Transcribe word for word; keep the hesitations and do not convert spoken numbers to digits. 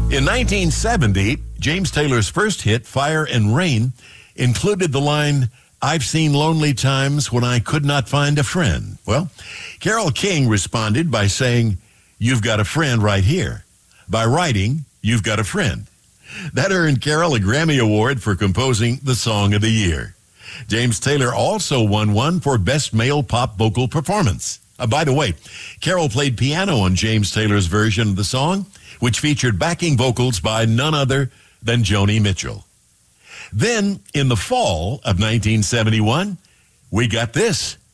In nineteen seventy, James Taylor's first hit, Fire and Rain, included the line, "I've seen lonely times when I could not find a friend." Well, Carole King responded by saying, "You've got a friend right here," by writing, "You've got a friend." That earned Carole a Grammy Award for composing the Song of the Year. James Taylor also won one for Best Male Pop Vocal Performance. Uh, by the way, Carole played piano on James Taylor's version of the song, which featured backing vocals by none other than Joni Mitchell. Then, in the fall of nineteen seventy-one, we got this.